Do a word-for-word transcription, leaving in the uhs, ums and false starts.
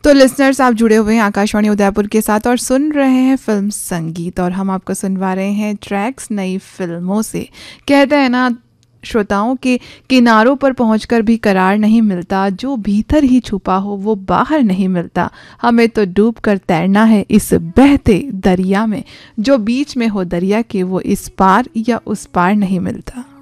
तो लिसनर्स, आप जुड़े हुए हैं आकाशवाणी उदयपुर के साथ और सुन रहे हैं फिल्म संगीत, और हम आपको सुनवा रहे हैं ट्रैक्स नई फिल्मों से। कहते हैं ना श्रोताओं के, किनारों पर पहुंचकर भी करार नहीं मिलता, जो भीतर ही छुपा हो वो बाहर नहीं मिलता। हमें तो डूब कर तैरना है इस बहते दरिया में, जो बीच में हो दरिया के वो इस पार या उस पार नहीं मिलता।